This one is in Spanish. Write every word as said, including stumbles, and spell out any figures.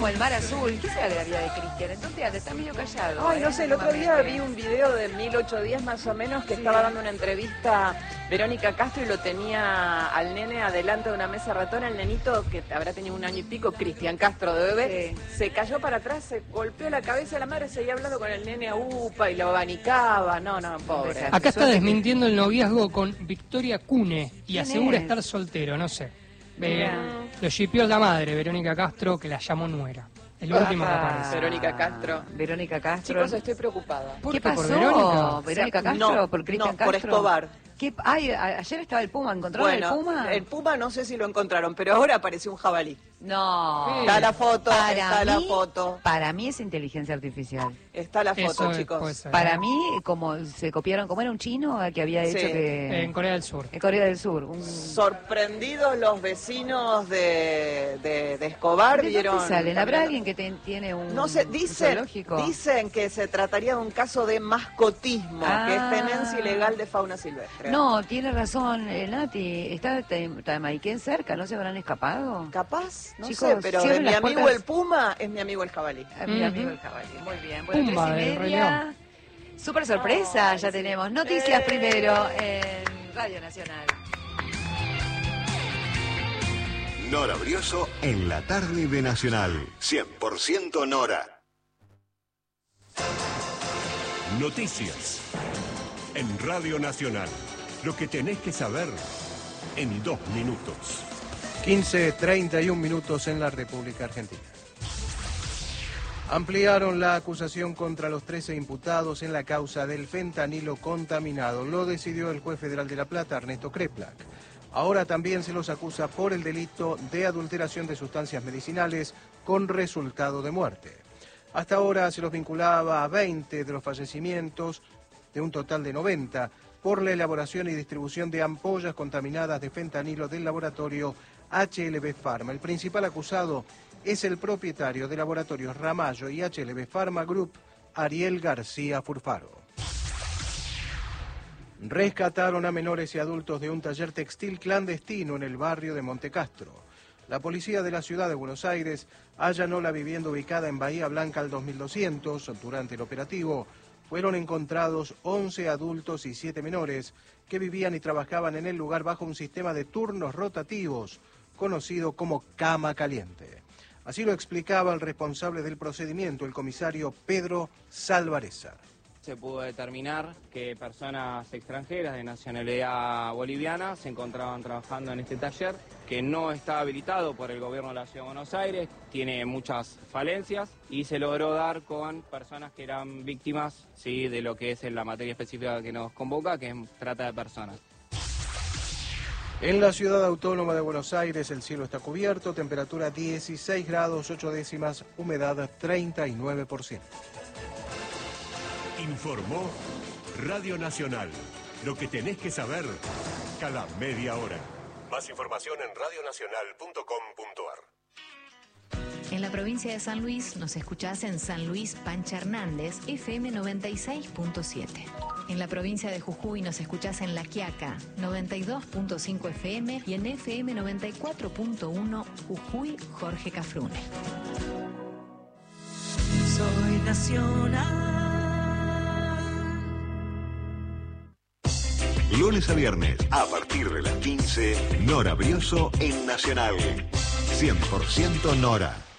como el mar azul. ¿Qué será de la vida de Cristian? Entonces está medio callado. Ay, ¿eh? no sé, el otro día vi un video de mil ocho días más o menos que sí. Estaba dando una entrevista Verónica Castro y lo tenía al nene adelante de una mesa ratona. El nenito, que habrá tenido un año y pico, Cristian Castro de bebé, sí. Se cayó para atrás, se golpeó la cabeza, la madre seguía hablando con el nene a upa y lo abanicaba. No, no, pobre. Acá está desmintiendo el noviazgo con Victoria Cune y asegura es? estar soltero, no sé. Eh, lo shipeó la madre, Verónica Castro, que la llamó nuera. El último que aparece. Verónica Castro. Verónica Castro. Chicos, estoy preocupada. ¿Por ¿Qué qué, pasó? por Verónica? ¿Verónica Castro? No, ¿Por Cristian no, Castro? por Escobar. ¿Qué? Ay, a- ayer estaba el Puma, ¿encontraron Bueno, el Puma? el Puma no sé si lo encontraron, pero ahora apareció un jabalí. No. Sí. Está la foto, Para está la mí- foto. Para mí es inteligencia artificial. Está la foto, Eso es, chicos. puede ser. Para mí, como se copiaron, como era un chino que había hecho Sí. que... En Corea del Sur. En Corea del Sur. Un... Sorprendidos los vecinos de, de, de Escobar, ¿De vieron... dónde salen? ¿Habrá caminando. alguien que te- tiene un, No sé, un dicen, zoológico? dicen que se trataría de un caso de mascotismo, Ah. que es tenencia ilegal de fauna silvestre. No, tiene razón, eh, Nati. Está Tamaiquén cerca, ¿no se habrán escapado? Capaz, no Chicos, sé, pero de cierren mi las amigo puertas. el Puma es mi amigo el jabalí. A mi Ujú. amigo el caballo. Muy bien. Bueno, Pumba tres y del Rey media. Súper sorpresa, Ay, ya sí. tenemos. Noticias Eh. primero en Radio Nacional. Nora Brioso en la tarde de Nacional. cien por ciento Nora. Noticias en Radio Nacional. Lo que tenés que saber en dos minutos. quince treinta y un minutos en la República Argentina. Ampliaron la acusación contra los trece imputados en la causa del fentanilo contaminado. Lo decidió el juez federal de La Plata, Ernesto Kreplak. Ahora también se los acusa por el delito de adulteración de sustancias medicinales con resultado de muerte. Hasta ahora se los vinculaba a veinte de los fallecimientos, de un total de noventa, por la elaboración y distribución de ampollas contaminadas de fentanilo del laboratorio H L B Pharma. El principal acusado es el propietario de laboratorios Ramallo y H L B Pharma Group, Ariel García Furfaro. Rescataron a menores y adultos de un taller textil clandestino en el barrio de Montecastro. La policía de la ciudad de Buenos Aires allanó la vivienda ubicada en Bahía Blanca al dos mil doscientos. Durante el operativo fueron encontrados once adultos y siete menores que vivían y trabajaban en el lugar bajo un sistema de turnos rotativos, conocido como cama caliente. Así lo explicaba el responsable del procedimiento, el comisario Pedro Salvarezza. Se pudo determinar que personas extranjeras de nacionalidad boliviana se encontraban trabajando en este taller, que no está habilitado por el gobierno de la Ciudad de Buenos Aires, tiene muchas falencias y se logró dar con personas que eran víctimas, sí, de lo que es en la materia específica que nos convoca, que es trata de personas. En la ciudad autónoma de Buenos Aires el cielo está cubierto, temperatura dieciséis grados ocho décimas, humedad treinta y nueve por ciento. Informó Radio Nacional. Lo que tenés que saber cada media hora. Más información en radio nacional punto com punto ar. En la provincia de San Luis nos escuchás en San Luis Pancha Hernández, F M noventa y seis punto siete. En la provincia de Jujuy nos escuchás en La Quiaca, noventa y dos punto cinco F M y en F M noventa y cuatro punto uno Jujuy Jorge Cafrune. Soy nacional. Lunes a viernes, a partir de las quince, Nora Brioso en Nacional. cien por ciento Nora.